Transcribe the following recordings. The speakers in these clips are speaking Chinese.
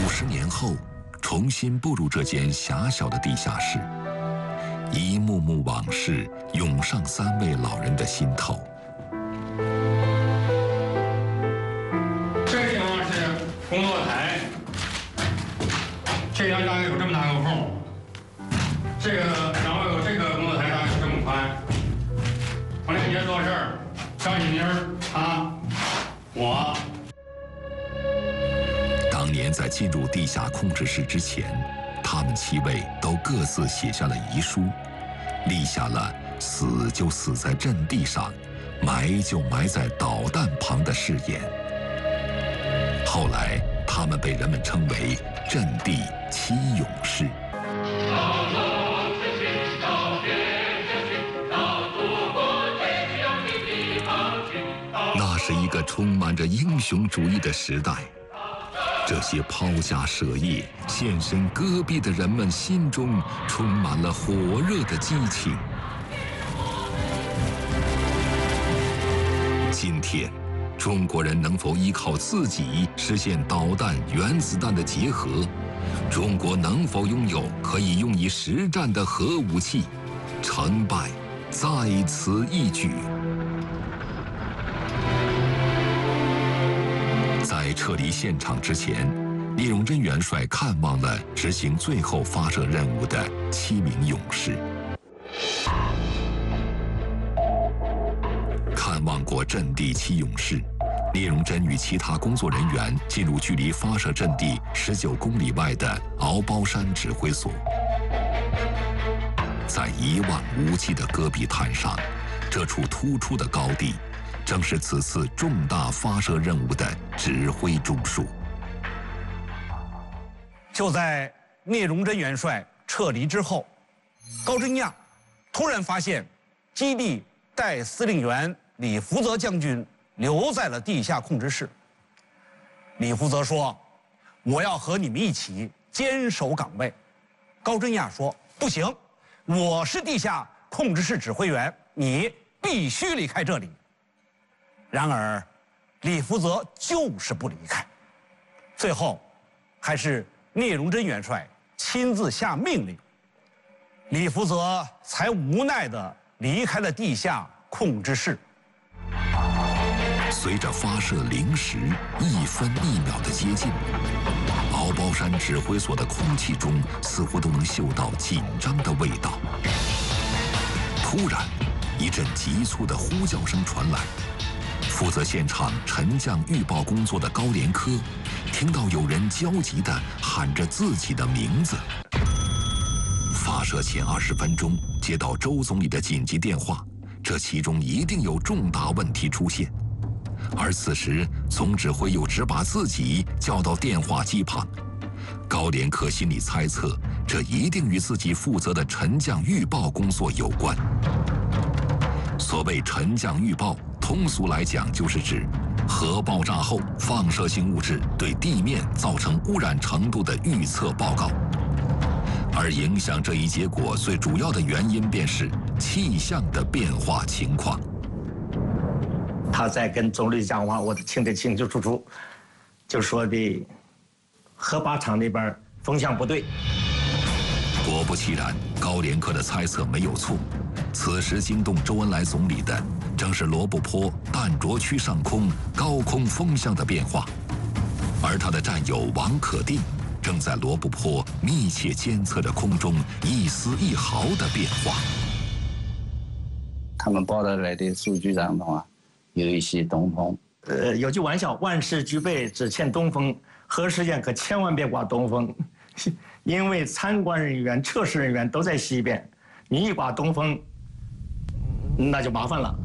50年后，重新步入这间狭小的地下室，一幕幕往事涌上3位老人的心头。 这地方是工作台，这样大概有这么大个缝，然后有这个工作台大概有这么宽。我2天做事儿，张启明他，我。 当年在进入地下控制室之前，他们7位都各自写下了遗书，立下了死就死在阵地上，埋就埋在导弹旁的誓言。后来，他们被人们称为阵地7勇士。那是一个充满着英雄主义的时代。这些抛家舍业、献身戈壁的人们心中充满了火热的激情。今天，中国人能否依靠自己实现导弹、原子弹的结合？中国能否拥有可以用以实战的核武器？成败在此一举。在撤离现场之前，聂荣臻元帅看望了执行最后发射任务的7名勇士。看望过阵地7勇士，聂荣臻与其他工作人员进入距离发射阵地19公里外的敖包山指挥所。在一望无际的戈壁滩上，这处突出的高地正是此次重大发射任务的指挥中枢。 就在聂荣臻元帅撤离之后，高真亚突然发现基地代司令员李福泽将军留在了地下控制室。李福泽说：“我要和你们一起坚守岗位。”高真亚说：“不行，我是地下控制室指挥员，你必须离开这里。”然而，李福泽就是不离开。最后，还是聂荣臻元帅亲自下命令，李福泽才无奈地离开了地下控制室。 随着发射0时1分1秒的接近，敖包山指挥所的空气中似乎都能嗅到紧张的味道。突然，一阵急促的呼叫声传来。负责现场沉降预报工作的高连科听到有人焦急地喊着自己的名字。发射前20分钟接到周总理的紧急电话，这其中一定有重大问题出现。而此时总指挥又只把自己叫到电话机旁，高连科心里猜测，这一定与自己负责的沉降预报工作有关。所谓沉降预报，通俗来讲就是指核爆炸后放射性物质对地面造成污染程度的预测报告。而影响这一结果最主要的原因便是气象的变化情况。 他在跟总理讲话，我听得清清楚楚，就说的核靶场那边风向不对。 果不其然，高连科的猜测没有错。此时惊动周恩来总理的正是罗布泊弹着区上空高空风向的变化，而他的战友王可定正在罗布泊密切监测着空中一丝一毫的变化。 他们报道来的数据上的话，有一些东风。 有句玩笑，万事俱备，只欠东风。核试验可千万别刮东风，因为参观人员、测试人员都在西边，你一刮东风，那就麻烦了。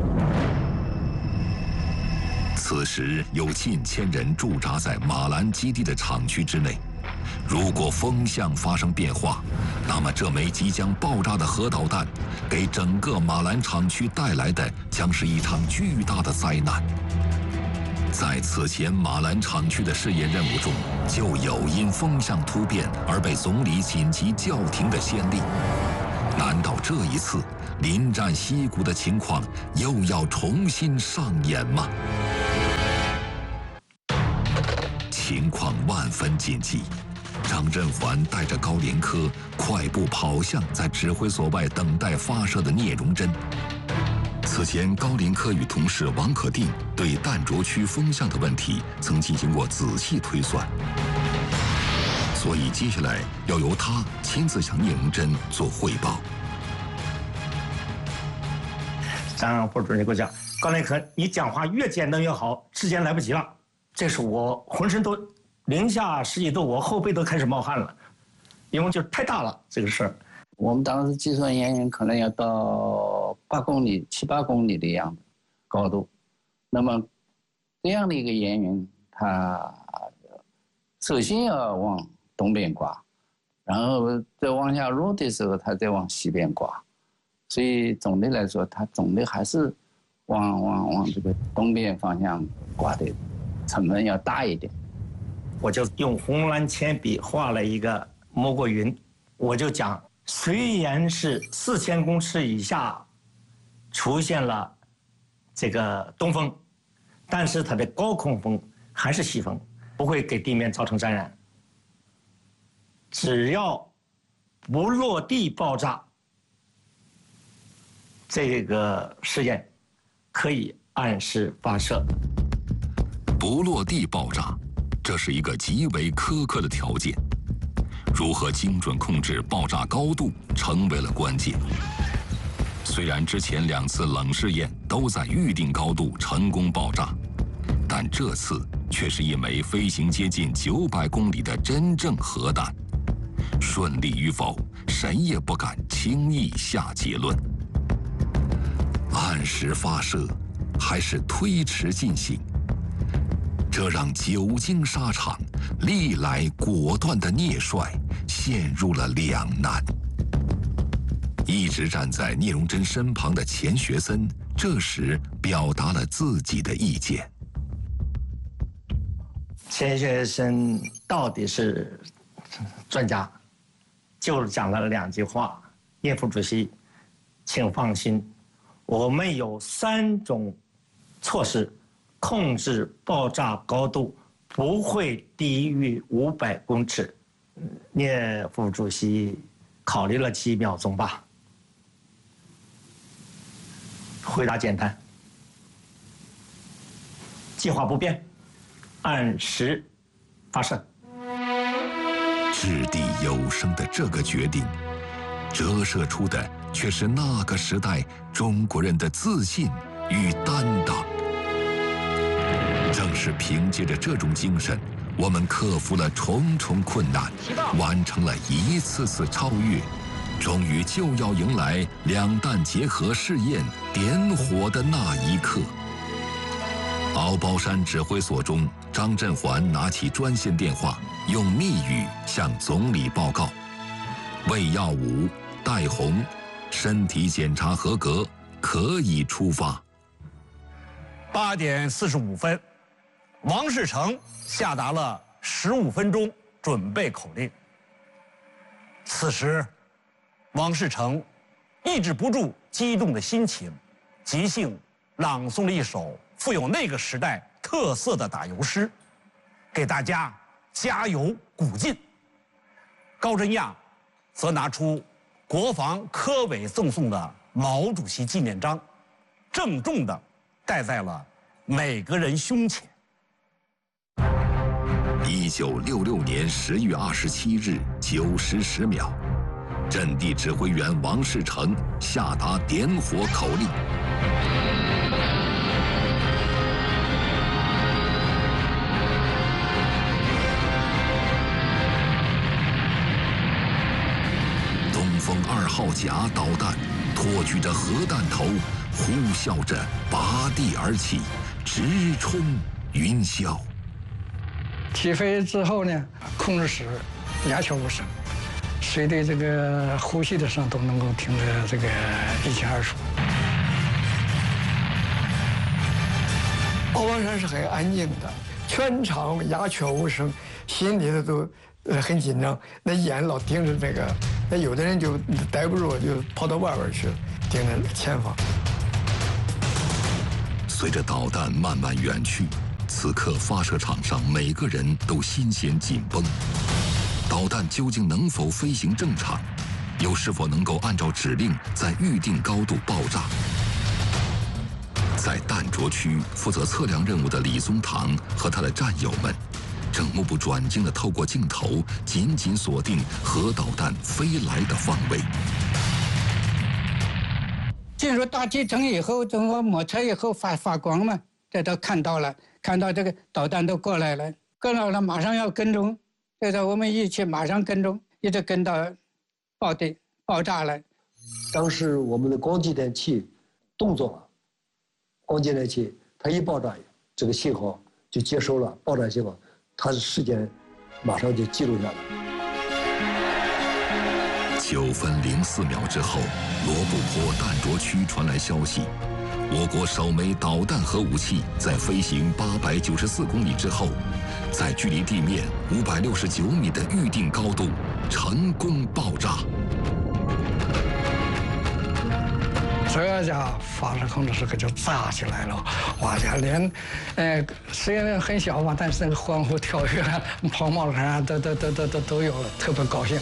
此时有近千人驻扎在马兰基地的厂区之内，如果风向发生变化，那么这枚即将爆炸的核导弹给整个马兰厂区带来的将是一场巨大的灾难。在此前马兰厂区的试验任务中，就有因风向突变而被总理紧急叫停的先例。难道这一次临战溪谷的情况又要重新上演吗？ 情况万分紧急。张振环带着高连科快步跑向在指挥所外等待发射的聂荣臻。此前，高连科与同事王可定对弹着区风向的问题曾进行过仔细推算，所以接下来要由他亲自向聂荣臻做汇报。 张副主任给我讲，高连科，你讲话越简单越好，时间来不及了。这时我浑身都零下10几度，我后背都开始冒汗了，因为就太大了这个事儿。 我们当时计算烟云可能要到7、8公里的样子高度，那么这样的一个烟云，它首先要往东边刮，然后再往下落的时候，它再往西边刮，所以总的来说，它总的还是往这个东边方向刮的成分要大一点。 我就用红蓝铅笔画了一个蘑菇云，我就讲。虽然是4000公尺以下出现了这个东风，但是它的高空风还是西风，不会给地面造成沾染。只要不落地爆炸，这个试验可以按时发射。 不落地爆炸，这是一个极为苛刻的条件。如何精准控制爆炸高度成为了关键。虽然之前2次冷试验都在预定高度成功爆炸，但这次却是一枚飞行接近900公里的真正核弹。顺利与否，谁也不敢轻易下结论。按时发射，还是推迟进行？这让久经沙场、历来果断的聂帅陷入了两难。一直站在聂荣臻身旁的钱学森，这时表达了自己的意见。 钱学森到底是专家，就讲了2句话：聂副主席，请放心，我们有3种措施。控制爆炸高度不会低于500公尺。聂副主席考虑了几秒钟吧，回答简单：计划不变，按时发射。 掷地有声的这个决定，折射出的却是那个时代中国人的自信与担当。正是凭借着这种精神，我们克服了重重困难，完成了一次次超越，终于就要迎来2弹结合试验点火的那一刻。敖包山指挥所中，张振环拿起专线电话，用密语向总理报告：魏耀武、戴洪，身体检查合格，可以出发。 8点45分。王世成下达了15分钟准备口令。此时，王世成抑制不住激动的心情，即兴朗诵了一首富有那个时代特色的打油诗，给大家加油鼓劲。高真亚则拿出国防科委赠送的毛主席纪念章，郑重地戴在了每个人胸前。 1966年10月27日9时10秒，阵地指挥员王世成下达点火口令。东风2号甲导弹托举着核弹头，呼啸着拔地而起，直冲云霄。 起飞之后呢，控制室鸦雀无声，谁的这个呼吸的声都能够听得这个一清二楚。 敖包山是很安静的，全场鸦雀无声，心里头都很紧张，那眼老盯着这个，那有的人就待不住，就跑到外边去了，盯着前方。 随着导弹慢慢远去， 此刻发射场上每个人都心弦紧绷。导弹究竟能否飞行正常？又是否能够按照指令在预定高度爆炸？在弹着区负责测量任务的李宗堂和他的战友们，正目不转睛地透过镜头，紧紧锁定核导弹飞来的方位。 进入大气层以后，等我摩擦以后发光嘛，这都看到了，看到这个导弹都过来了，马上要跟踪，这个我们一起马上跟踪，一直跟到爆炸了。 当时我们的光机电器动作了，光机电器它一爆炸，这个信号就接收了爆炸信号，它的时间马上就记录下来。 9分04秒之后，罗布泊弹着区传来消息，我国首枚导弹核武器在飞行894公里之后，在距离地面569米的预定高度成功爆炸。 这家发射控制室可就炸起来了，哇家连，虽然很小吧，但是那个欢呼跳跃、跑冒汗啊，都有了，特别高兴。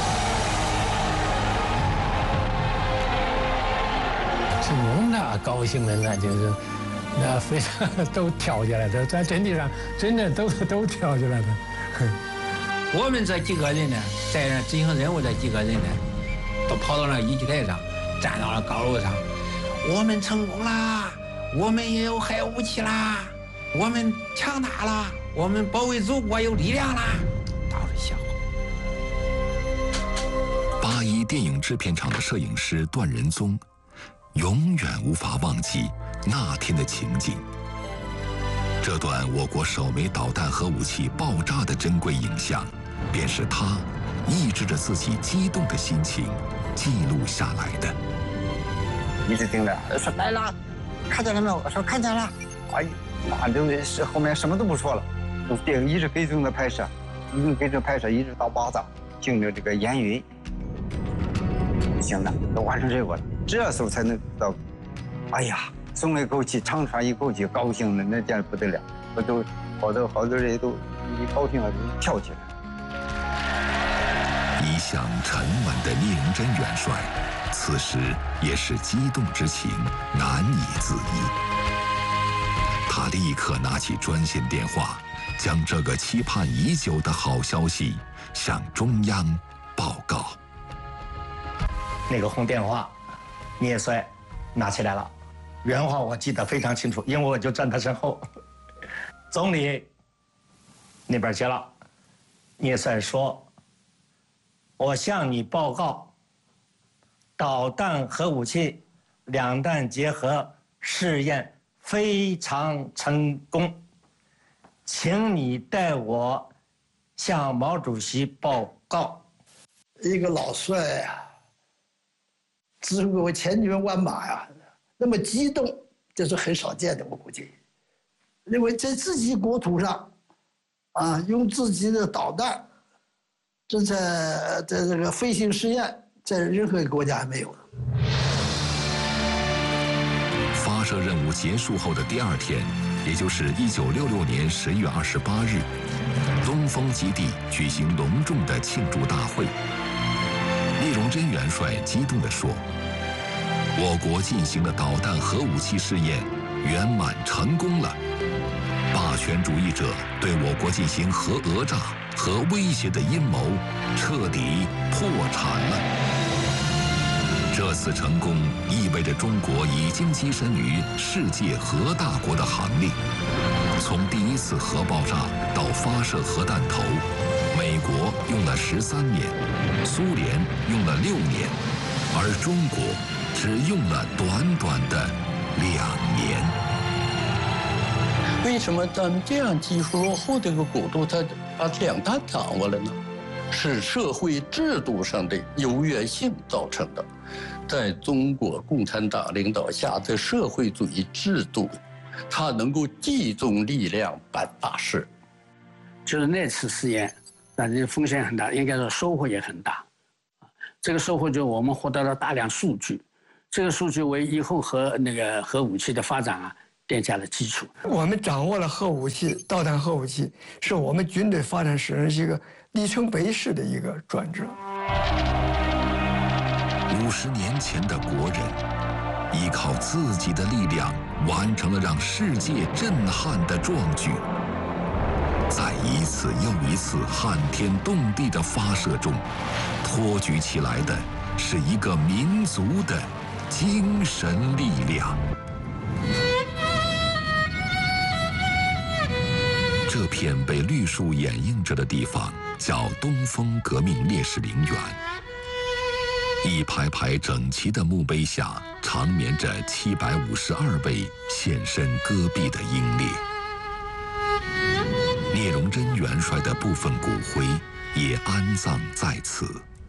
是我们那高兴的，那就是那非常都跳起来的，在阵地上真的都跳起来的。 我们这几个人呢，在那执行任务的几个人呢，都跑到那仪器台上，站到了高楼上。我们成功啦！我们也有核武器啦！我们强大啦！我们保卫祖国有力量啦！到处笑。 81电影制片厂的摄影师段仁宗，永远无法忘记那天的情景。这段我国首枚导弹核武器爆炸的珍贵影像，便是他抑制着自己激动的心情记录下来的。 一直盯着，说来了，看见了没有？我说看见了。哎，那就是后面什么都不说了，就电一直跟踪的拍摄，一直到巴掌，经着这个烟云。行了，都完成任务了，这时候才能到。哎呀，松了一口气，长喘一口气，高兴的那简直不得了，好多人都一高兴了就跳起来。 一向沉稳的聂荣臻元帅，此时也是激动之情难以自抑。他立刻拿起专线电话，将这个期盼已久的好消息向中央报告。 那个红电话，聂帅拿起来了，原话我记得非常清楚，因为我就站他身后。总理那边接了，聂帅说：“我向你报告，导弹核武器两弹结合试验非常成功，请你代我向毛主席报告。” 一个老帅呀，指挥千军万马呀，那么激动，这是很少见的，我估计。因为在自己国土上，用自己的导弹，这在这个飞行试验，在任何一个国家还没有的。 发射任务结束后的第2天，也就是1966年11月28日，东风基地举行隆重的庆祝大会。聂荣臻元帅激动地说：“我国进行的导弹核武器试验圆满成功了，霸权主义者对我国进行核讹诈、核威胁的阴谋彻底破产了。这次成功意味着中国已经跻身于世界核大国的行列。从第1次核爆炸到发射核弹头，美国用了13年，苏联用了6年，而中国只用了短短的2年。 为什么咱们这样技术落后的一个国度，它把2弹掌握了呢？是社会制度上的优越性造成的。在中国共产党领导下的社会主义制度，它能够集中力量办大事。 就是那次试验，但是风险很大，应该说收获也很大。这个收获就我们获得了大量数据，这个数据为以后核武器的发展奠下了基础。 我们掌握了核武器、导弹核武器，是我们军队发展史上一个里程碑式的一个转折。 50年前的国人，依靠自己的力量，完成了让世界震撼的壮举。在一次又一次撼天动地的发射中，托举起来的是一个民族的精神力量。这片被绿树掩映着的地方叫东风革命烈士陵园。一排排整齐的墓碑下，长眠着752位献身戈壁的英烈。聂荣臻元帅的部分骨灰也安葬在此。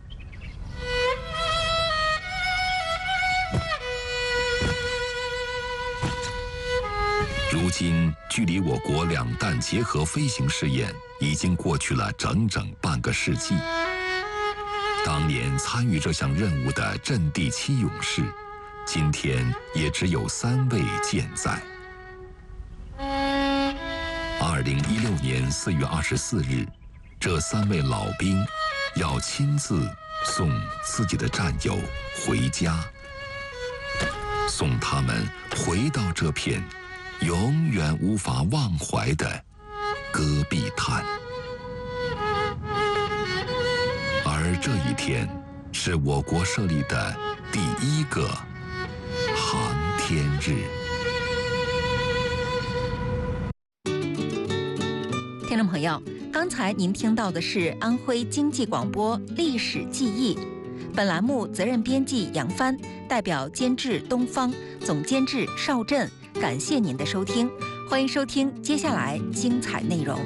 如今，距离我国两弹结合飞行试验已经过去了整整半个世纪。当年参与这项任务的阵地7勇士，今天也只有3位健在。2016年4月24日，这3位老兵要亲自送自己的战友回家，送他们回到这片永远无法忘怀的戈壁滩。而这一天是我国设立的第1个航天日。 听众朋友，刚才您听到的是安徽经济广播历史记忆。本栏目责任编辑杨帆，代表监制东方，总监制邵震，感谢您的收听，欢迎收听接下来精彩内容。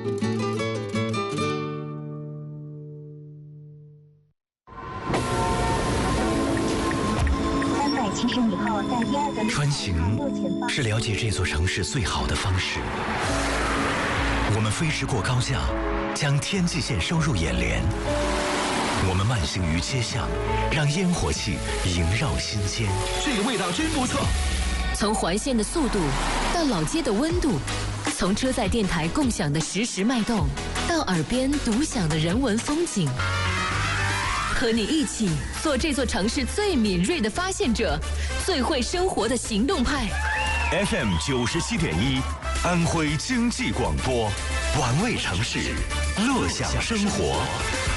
穿行是了解这座城市最好的方式。我们飞驰过高架，将天际线收入眼帘。我们慢行于街巷，让烟火气萦绕心间。 这个味道真不错。 从环线的速度到老街的温度，从车载电台共享的实时脉动，到耳边独享的人文风景。和你一起做这座城市最敏锐的发现者，最会生活的行动派。 FM 97.1，安徽经济广播，玩味城市，乐享生活。